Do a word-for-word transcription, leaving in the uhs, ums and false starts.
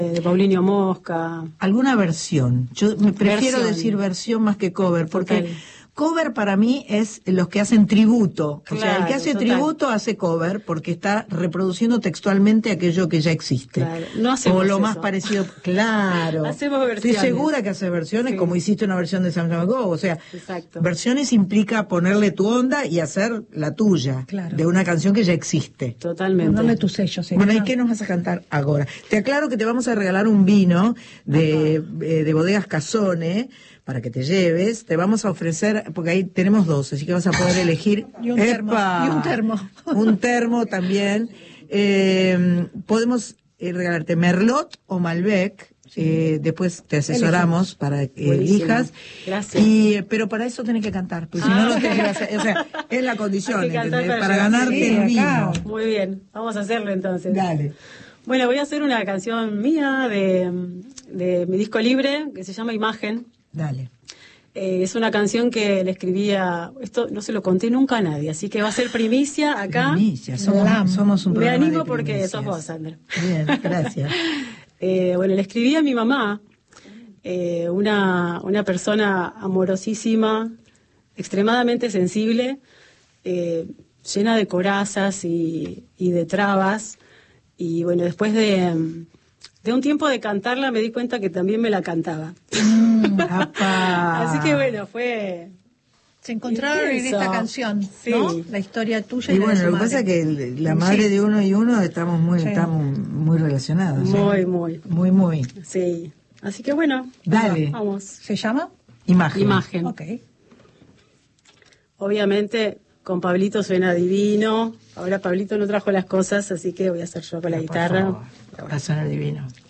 de Paulinho Mosca. Alguna versión. Yo me prefiero Versión. decir versión más que cover, porque Total. cover para mí es los que hacen tributo. O sea, el que Claro, hace total. tributo hace cover porque está reproduciendo textualmente aquello que ya existe. Claro. No hacemos o lo eso. más parecido. Claro. Hacemos versiones. Estoy segura que haces versiones, Sí. como hiciste una versión de Sam Go. O sea, Exacto. versiones implica ponerle tu onda y hacer la tuya. Claro. De una canción que ya existe. Totalmente. Ponerle tu sello, sí. Bueno, ¿y qué nos vas a cantar ahora? Te aclaro que te vamos a regalar un vino de, eh, de Bodegas Casone para que te lleves. Te vamos a ofrecer, porque ahí tenemos dos, así que vas a poder elegir. Y un termo, ¡Epa! y un termo. Un termo también. Eh, podemos eh, regalarte Merlot o Malbec. Eh, después te asesoramos para que Buenísimo. elijas. Gracias. Y, eh, pero para eso tenés que cantar, porque si Ah. no, no te llevas. O sea, es la condición, Hay que cantar ¿entendés? para Para llevarse ganarte bien. el Sí, acá. vino. Muy bien, vamos a hacerlo entonces. Dale. Bueno, voy a hacer una canción mía de, de mi disco libre que se llama Imagen. Dale. Eh, es una canción que le escribía, esto no se lo conté nunca a nadie, así que va a ser primicia acá. Primicia, somos, Lam. somos un Me programa animo de porque primicias. sos vos, Sandra. Bien, gracias. Eh, bueno, le escribí a mi mamá, eh, una, una persona amorosísima, extremadamente sensible, eh, llena de corazas y, y de trabas. Y bueno, después de, de un tiempo de cantarla me di cuenta que también me la cantaba. Mm, apá. Así que bueno, fue... Se encontraron en Intenso. esta canción, Sí. ¿no? La historia tuya y, Y la de bueno, su lo que madre. pasa es que el- la madre Sí. de uno y uno estamos muy, Sí. estamos muy relacionados. ¿eh? Muy, muy. Muy, muy. Sí. Así que bueno, Dale. vamos. ¿Se llama? Imagen. Imagen. Ok. Obviamente con Pablito suena divino. Ahora Pablito no trajo las cosas, así que voy a hacer yo con la Por guitarra. favor, va a sonar divino.